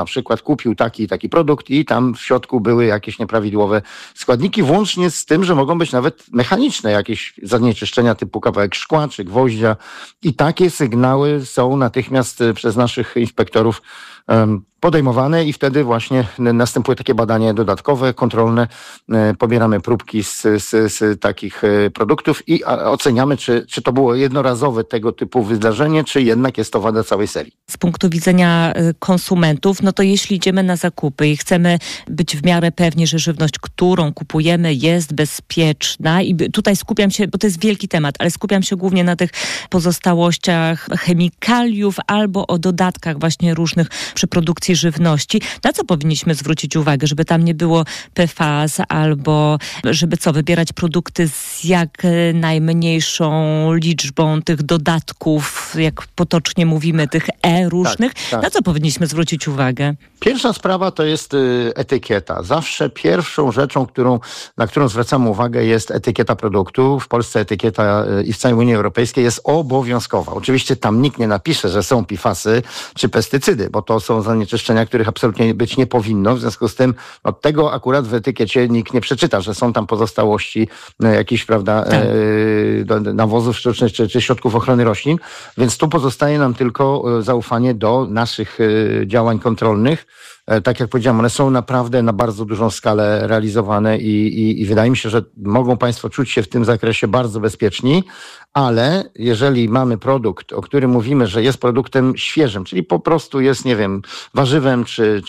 na przykład kupił taki i taki produkt i tam w środku były jakieś nieprawidłowe składniki, włącznie z tym, że mogą być nawet mechaniczne jakieś zanieczyszczenia typu kawałek szkła czy gwoździa i takie sygnały są natychmiast przez naszych inspektorów podejmowane i wtedy właśnie następuje takie badanie dodatkowe, kontrolne. Pobieramy próbki z takich produktów i oceniamy, czy to było jednorazowe tego typu wydarzenie, czy jednak jest to wada całej serii. Z punktu widzenia konsumentów, no to jeśli idziemy na zakupy i chcemy być w miarę pewni, że żywność, którą kupujemy, jest bezpieczna i tutaj skupiam się, bo to jest wielki temat, ale skupiam się głównie na tych pozostałościach chemikaliów albo o dodatkach właśnie różnych przy produkcji żywności. Na co powinniśmy zwrócić uwagę, żeby tam nie było PFAS albo żeby wybierać produkty z jak najmniejszą liczbą tych dodatków, jak potocznie mówimy, tych różnych. Tak. Na co powinniśmy zwrócić uwagę? Pierwsza sprawa to jest etykieta. Zawsze pierwszą rzeczą, na którą zwracamy uwagę, jest etykieta produktu. W Polsce etykieta i w całej Unii Europejskiej jest obowiązkowa. Oczywiście tam nikt nie napisze, że są PFAS-y czy pestycydy, bo to są zanieczyszczenia, których absolutnie być nie powinno. W związku z tym tego akurat w etykiecie nikt nie przeczyta, że są tam pozostałości jakichś, prawda, nawozów sztucznych czy środków ochrony roślin. Więc tu pozostaje nam tylko zaufanie do naszych działań kontrolnych. Tak jak powiedziałem, one są naprawdę na bardzo dużą skalę realizowane i wydaje mi się, że mogą Państwo czuć się w tym zakresie bardzo bezpieczni, ale jeżeli mamy produkt, o którym mówimy, że jest produktem świeżym, czyli po prostu jest, nie wiem, warzywem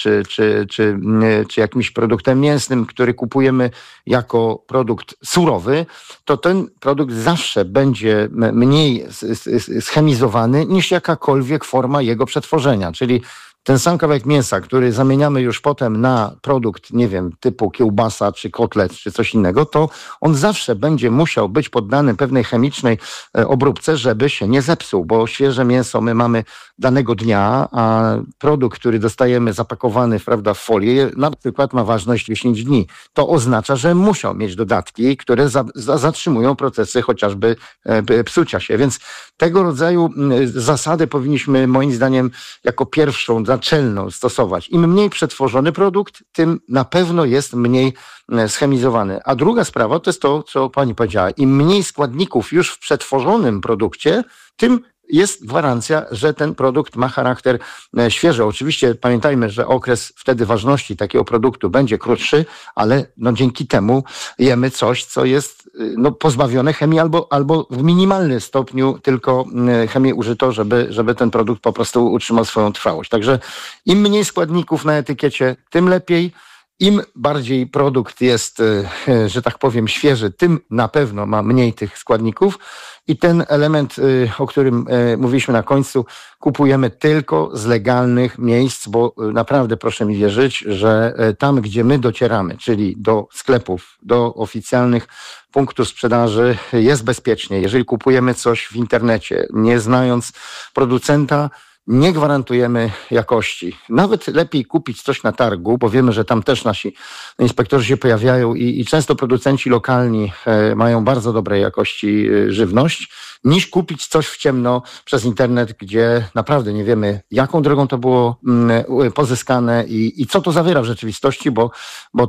czy jakimś produktem mięsnym, który kupujemy jako produkt surowy, to ten produkt zawsze będzie mniej schemizowany niż jakakolwiek forma jego przetworzenia, czyli ten sam kawałek mięsa, który zamieniamy już potem na produkt, nie wiem, typu kiełbasa, czy kotlet, czy coś innego, to on zawsze będzie musiał być poddany pewnej chemicznej obróbce, żeby się nie zepsuł, bo świeże mięso my mamy danego dnia, a produkt, który dostajemy zapakowany, prawda, w folię, na przykład ma ważność 10 dni. To oznacza, że musiał mieć dodatki, które zatrzymują procesy chociażby psucia się. Więc tego rodzaju zasady powinniśmy, moim zdaniem, jako pierwszą naczelną stosować. Im mniej przetworzony produkt, tym na pewno jest mniej schemizowany. A druga sprawa to jest to, co pani powiedziała. Im mniej składników już w przetworzonym produkcie, tym jest gwarancja, że ten produkt ma charakter świeży. Oczywiście pamiętajmy, że okres wtedy ważności takiego produktu będzie krótszy, ale dzięki temu jemy coś, co jest pozbawione chemii albo w minimalnym stopniu tylko chemię użyto, żeby ten produkt po prostu utrzymał swoją trwałość. Także im mniej składników na etykiecie, tym lepiej. Im bardziej produkt jest, że tak powiem, świeży, tym na pewno ma mniej tych składników. I ten element, o którym mówiliśmy na końcu, kupujemy tylko z legalnych miejsc, bo naprawdę proszę mi wierzyć, że tam, gdzie my docieramy, czyli do sklepów, do oficjalnych punktów sprzedaży, jest bezpiecznie. Jeżeli kupujemy coś w internecie, nie znając producenta, nie gwarantujemy jakości. Nawet lepiej kupić coś na targu, bo wiemy, że tam też nasi inspektorzy się pojawiają i często producenci lokalni mają bardzo dobrej jakości żywność, niż kupić coś w ciemno przez internet, gdzie naprawdę nie wiemy, jaką drogą to było pozyskane i co to zawiera w rzeczywistości, bo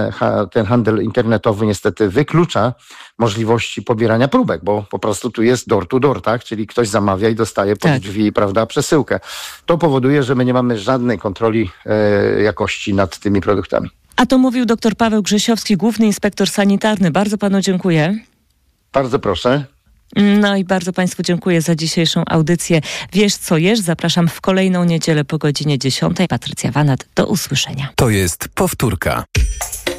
ten handel internetowy niestety wyklucza możliwości pobierania próbek, bo po prostu tu jest door to door, tak? Czyli ktoś zamawia i dostaje pod drzwi, prawda, przesyłkę. To powoduje, że my nie mamy żadnej kontroli jakości nad tymi produktami. A to mówił dr Paweł Grzesiowski, główny inspektor sanitarny. Bardzo panu dziękuję. Bardzo proszę. No i bardzo Państwu dziękuję za dzisiejszą audycję. Wiesz co jesz? Zapraszam w kolejną niedzielę po godzinie 10. Patrycja Wanat. Do usłyszenia. To jest powtórka.